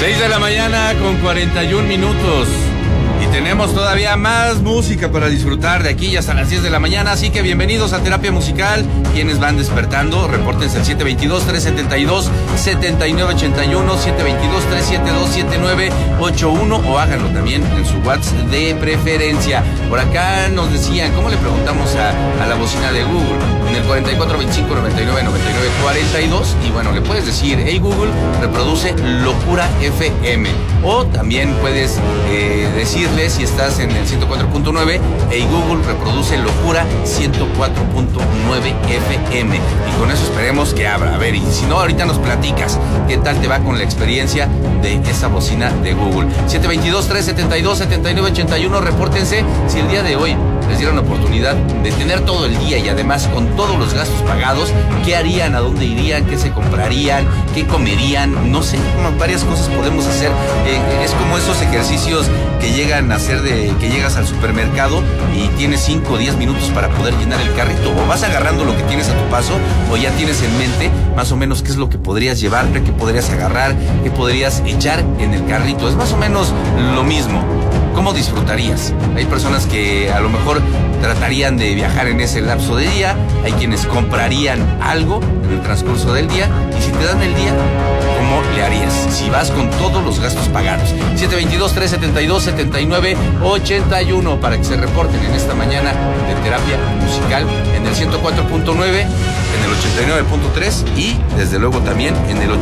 6 de la mañana con 41 minutos. Y tenemos todavía más música para disfrutar de aquí y hasta las 10 de la mañana. Así que bienvenidos a Terapia Musical. Quienes van despertando, repórtense al 722-372-7981, 722-372-7981 o háganlo también en su WhatsApp de preferencia. Por acá nos decían, ¿cómo le preguntamos a la bocina de Google? En el 4425-9999-42. Y bueno, le puedes decir, hey Google, reproduce Locura FM. O también puedes decirle, si estás en el 104.9, hey Google, reproduce Locura 104.9 FM. Y con eso esperemos que abra. A ver, y si no, ahorita nos platicas qué tal te va con la experiencia de esa bocina de Google. 722-372-7981, repórtense si el día de hoy les dieron la oportunidad de tener todo el día y además con todos los gastos pagados, ¿qué harían? ¿A dónde irían? ¿Qué se comprarían? ¿Qué comerían? No sé, varias cosas podemos hacer. Es como esos ejercicios que llegan a hacer que llegas al supermercado y tienes 5 o 10 minutos para poder llenar el carrito, o vas agarrando lo que tienes a tu paso, o ya tienes en mente más o menos qué es lo que podrías llevar, qué podrías agarrar, qué podrías echar en el carrito. Es más o menos lo mismo. ¿Cómo disfrutarías? Hay personas que a lo mejor tratarían de viajar en ese lapso de día, hay quienes comprarían algo en el transcurso del día, y si te dan el día, ¿cómo le harías? Si vas con todos los gastos pagados. 722-372-7981 para que se reporten en esta mañana de Terapia Musical en el 104.9, en el 89.3 y desde luego también en el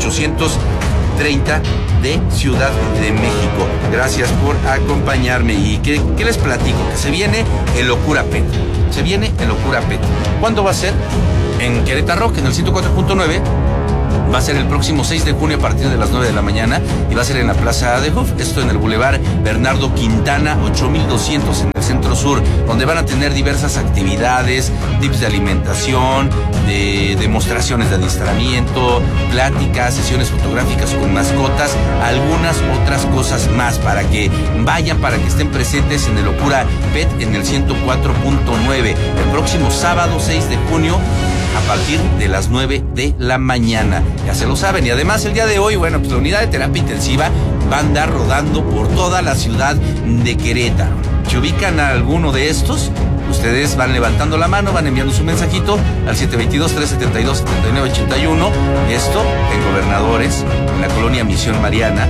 830 de Ciudad de México. Gracias por acompañarme. ¿Y qué les platico? Que se viene el Locura Pet. Se viene el Locura Pet. ¿Cuándo va a ser? En Querétaro Rock, en el 104.9. Va a ser el próximo 6 de junio a partir de las 9 de la mañana y va a ser en la Plaza de Huf, esto en el Boulevard Bernardo Quintana 8200 en el Centro Sur, donde van a tener diversas actividades, tips de alimentación, de demostraciones de adiestramiento, pláticas, sesiones fotográficas con mascotas, algunas otras cosas más para que vayan, para que estén presentes en el Locura Pet en el 104.9 el próximo sábado 6 de junio a partir de las 9 de la mañana. Ya se lo saben. Y además el día de hoy, bueno, pues la unidad de terapia intensiva va a andar rodando por toda la ciudad de Querétaro. Si ubican a alguno de estos, ustedes van levantando la mano, van enviando su mensajito al 722-372-7981. Esto en Gobernadores, en la colonia Misión Mariana,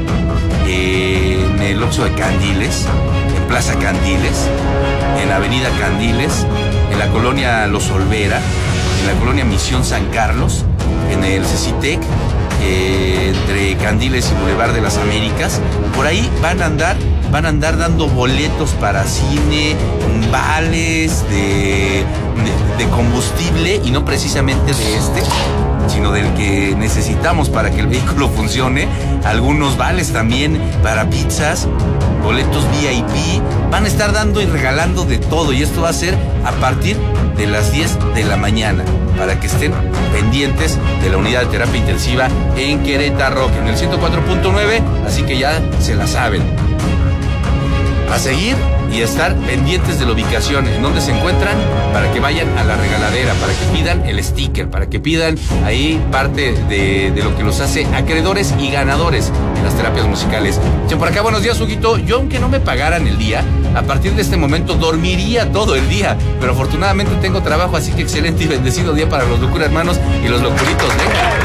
en el Oxxo de Candiles, en Plaza Candiles, en Avenida Candiles, en la colonia Los Olvera, en la colonia Misión San Carlos, en el Cecitec, entre Candiles y Boulevard de las Américas. Por ahí van a andar dando boletos para cine, vales de combustible, y no precisamente de sino del que necesitamos para que el vehículo funcione. Algunos vales también para pizzas, boletos VIP. Van a estar dando y regalando de todo, y esto va a ser a partir de las 10 de la mañana, para que estén pendientes de la unidad de terapia intensiva en Querétaro Rock, en el 104.9, así que ya se la saben. A seguir y estar pendientes de la ubicación en donde se encuentran, para que vayan a la regaladera, para que pidan el sticker, para que pidan ahí parte de lo que los hace acreedores y ganadores en las terapias musicales. Por acá, buenos días, Huguito. Yo, aunque no me pagaran el día, a partir de este momento dormiría todo el día, pero afortunadamente tengo trabajo, así que excelente y bendecido día para los Locura Hermanos y los Locuritos. Venga.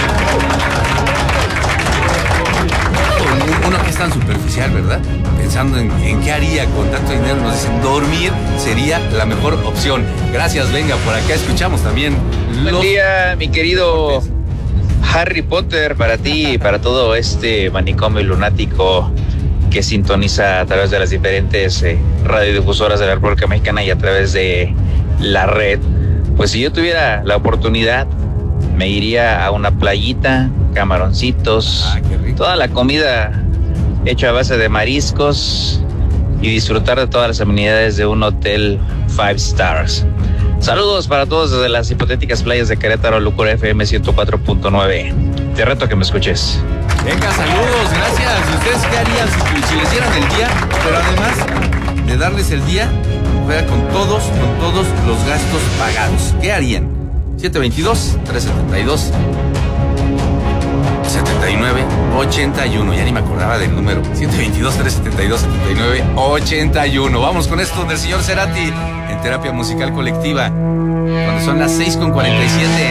Uno que es tan superficial, ¿verdad? Pensando en qué haría con tanto dinero, nos dicen dormir sería la mejor opción. Gracias, venga, por acá escuchamos también. Buen día, mi querido Harry Potter, para ti y para todo este manicomio lunático que sintoniza a través de las diferentes radiodifusoras de la República Mexicana y a través de la red. Pues si yo tuviera la oportunidad, me iría a una playita, camaroncitos, toda la comida hecha a base de mariscos y disfrutar de todas las amenidades de un hotel 5 stars. Saludos para todos desde las hipotéticas playas de Querétaro, Locura FM 104.9. Te reto a que me escuches. Venga, saludos, gracias. ¿Y ustedes qué harían si les dieran el día? Pero además de darles el día, fuera con todos los gastos pagados. ¿Qué harían? 722-372. 122-379-81. Ya ni me acordaba del número. 122-372-79-81. Vamos con esto del señor Cerati en Terapia Musical Colectiva. Cuando son las 6:47.